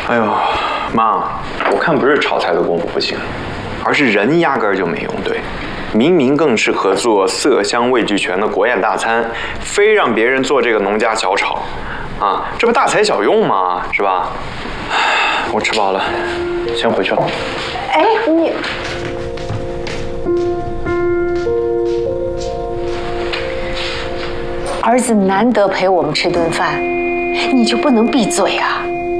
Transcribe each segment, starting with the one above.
哎呦，妈，我看不是炒菜的功夫不行，而是人压根儿就没用对。明明更适合做色香味俱全的国宴大餐，非让别人做这个农家小炒，啊，这不大材小用吗？是吧？我吃饱了，先回去了。 哎，你。 儿子难得陪我们吃顿饭，你就不能闭嘴啊？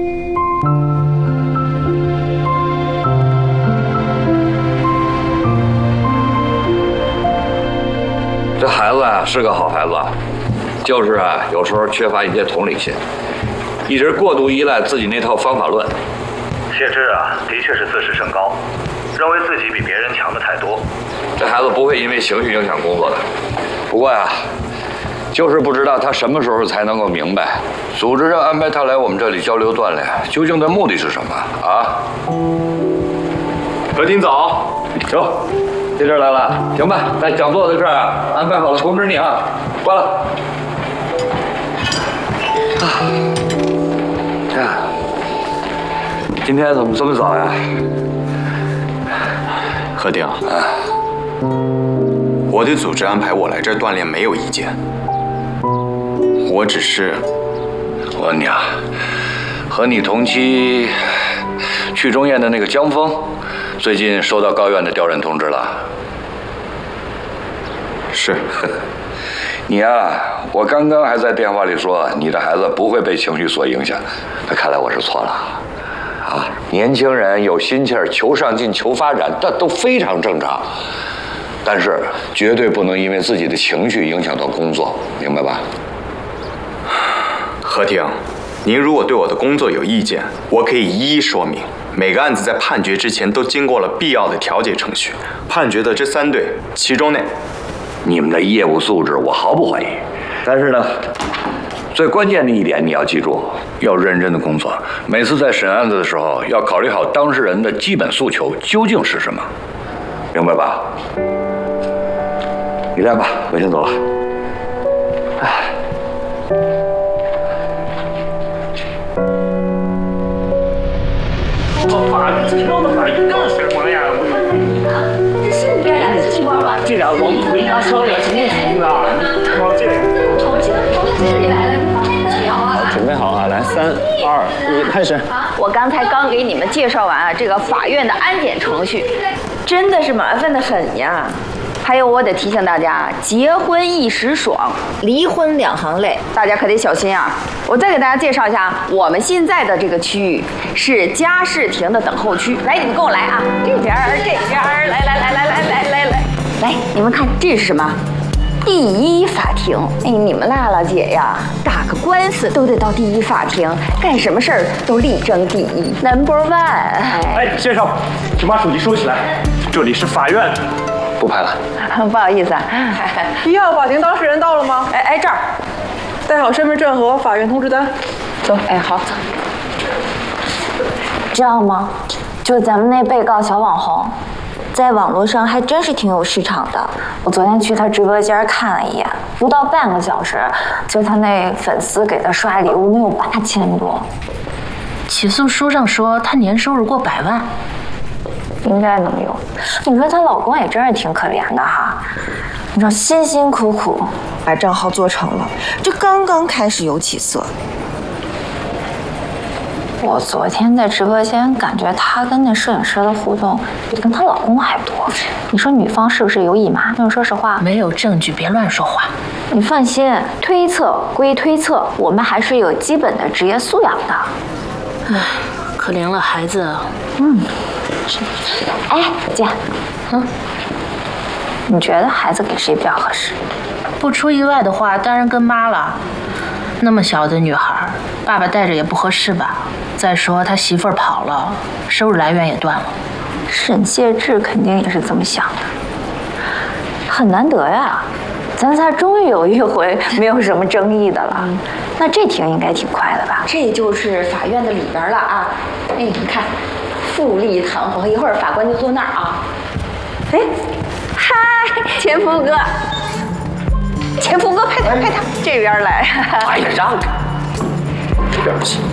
这孩子啊是个好孩子，就是啊有时候缺乏一些同理心，一直过度依赖自己那套方法论。 谢之啊，的确是自视甚高，认为自己比别人强的太多。 这孩子不会因为情绪影响工作的，不过呀。 就是不知道他什么时候才能够明白，组织上安排他来我们这里交流锻炼，究竟的目的是什么啊？ 何婷早， 走，这阵来了，行吧，在讲座的事儿啊，安排好了通知你啊，关了。今天怎么这么早呀？ 何婷，我对组织安排我来这儿锻炼没有意见。 我只是， 我问你啊，和你同期去中宴的那个江峰，最近收到高院的调任通知了。 是， 你啊，我刚刚还在电话里说你的孩子不会被情绪所影响，看来我是错了。啊，年轻人有心气儿，求上进、求发展，这都非常正常。但是绝对不能因为自己的情绪影响到工作，明白吧？ 何婷，您如果对我的工作有意见，我可以一一说明。每个案子在判决之前都经过了必要的调解程序。判决的这3对，其中你们的业务素质我毫不怀疑。但是呢，最关键的一点你要记住，要认真的工作。每次在审案子的时候，要考虑好当事人的基本诉求究竟是什么，明白吧？你来吧，我先走了。哎。 法律这条的法律干什么呀？ 这是你别来的情况吧？ 这俩王回家商量什么情啊？往这里。 这里来了，你好啊。 准备好啊，来3、2、1，开始。 我刚才刚给你们介绍完啊，这个法院的安检程序，真的是麻烦的很呀。还有，我得提醒大家，结婚一时爽，离婚2行泪，大家可得小心啊！我再给大家介绍一下，我们现在的这个区域是家事庭的等候区。来，你们跟我来啊，这边儿，来，你们看这是什么？第一法庭。哎，你们辣辣姐呀，打个官司都得到第一法庭，干什么事儿都力争第一 ，Number One。 哎，先生，请把手机收起来，这里是法院。 不拍了， 不好意思啊。 1号法庭当事人到了吗？ 哎，这儿， 带好身份证和法院通知单，走。 哎，好，走。 知道吗？就咱们那被告小网红，在网络上还真是挺有市场的。我昨天去他直播间看了一眼，不到半个小时，就他那粉丝给他刷礼物能有8000多。 起诉书上说他年收入过100万。 应该能有。你说她老公也真是挺可怜的哈，你说辛辛苦苦把账号做成了，这刚刚开始有起色。 我昨天在直播间感觉她跟那摄影师的互动比跟她老公还多。你说女方是不是有隐瞒？说实话， 没有证据，别乱说话。 你放心，推测归推测，我们还是有基本的职业素养的。 唉，可怜了孩子。 哎，姐，你觉得孩子给谁比较合适？ 不出意外的话，当然跟妈了。那么小的女孩，爸爸带着也不合适吧？再说他媳妇儿跑了，收入来源也断了。 沈燮志肯定也是这么想的，很难得呀，咱仨终于有一回没有什么争议的了。那这庭应该挺快的吧？ 这就是法院的里边了啊！哎，你看，富丽堂皇，一会儿法官就坐那儿啊。哎，嗨，前夫哥，前夫哥，拍他，这边来。 哎呀，让开，这边不行。